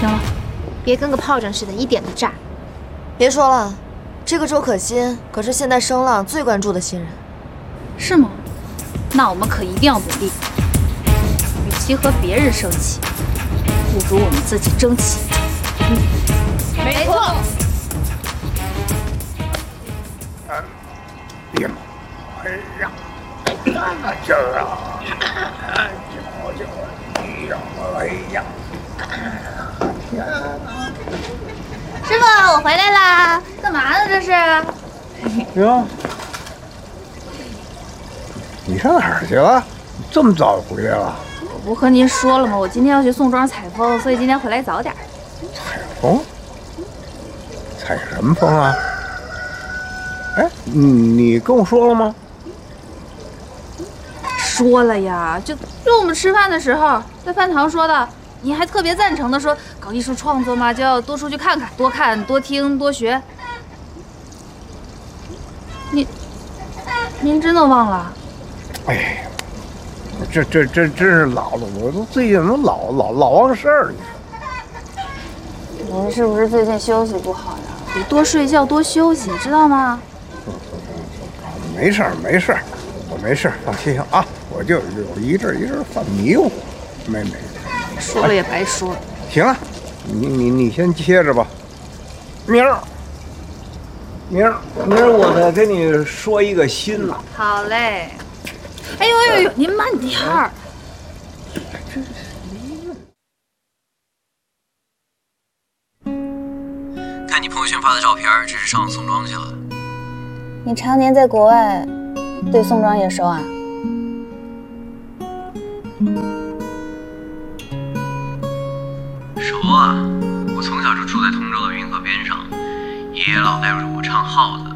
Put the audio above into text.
行了，别跟个炮仗似的，一点都炸。 别说了，这个周可欣可是现在声浪最关注的新人。 是吗？那我们可一定要努力。与其和别人生气，不如我们自己争气。 没错。 哎呀，这儿啊，哎呀， 师傅，我回来啦！干嘛呢？这是？ 哟，你上哪儿去了？这么早回来了？ 我不和您说了吗？我今天要去宋庄采风，所以今天回来早点。 采风？采什么风啊？哎，你跟我说了吗？ 说了呀，就我们吃饭的时候，在饭堂说的。你还特别赞成的说，搞艺术创作嘛，就要多出去看看，多看多听多学。您真的忘了？ 哎呀，这真是老了，我都最近都老忘事儿。 您是不是最近休息不好呀？得多睡觉多休息，知道吗？ 没事儿，我没事儿，放心啊，我就有一阵犯迷糊，没。 说了也白说。 行了，你先歇着吧。明儿我再跟你说一个新的。 好嘞。哎呦，您慢点儿。 看你朋友圈发的照片，这是上宋庄去了。 你常年在国外，对宋庄也熟啊？ 熟啊，我从小就住在通州的运河边上，爷爷老带着我唱号子，